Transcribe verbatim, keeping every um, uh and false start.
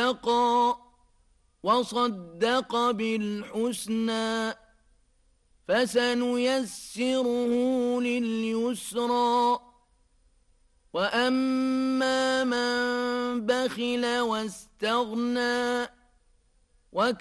واتقى وصدق بالحسنى فسنيسره لليسرى وأما من بخل واستغنى